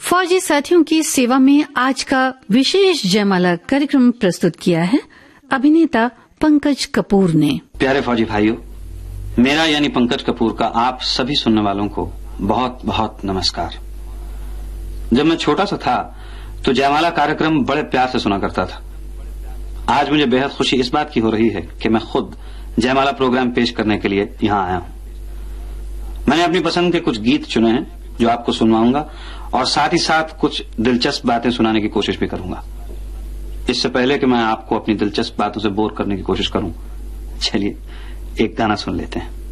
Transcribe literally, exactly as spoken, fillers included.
फौजी साथियों की सेवा में आज का विशेष जयमाला कार्यक्रम प्रस्तुत किया है अभिनेता पंकज कपूर ने। प्यारे फौजी भाइयों, मेरा यानी पंकज कपूर का आप सभी सुनने वालों को बहुत बहुत नमस्कार। जब मैं छोटा सा था तो जयमाला कार्यक्रम बड़े प्यार से सुना करता था। आज मुझे बेहद खुशी इस बात की हो रही है कि मैं खुद जयमाला प्रोग्राम पेश करने के लिए यहां आया हूं। मैंने अपनी पसंद के कुछ गीत चुने हैं जो आपको सुनवाऊंगा और साथ ही साथ कुछ दिलचस्प बातें सुनाने की कोशिश भी करूंगा। इससे पहले कि मैं आपको अपनी दिलचस्प बातों से बोर करने की कोशिश करूं, चलिए एक गाना सुन लेते हैं।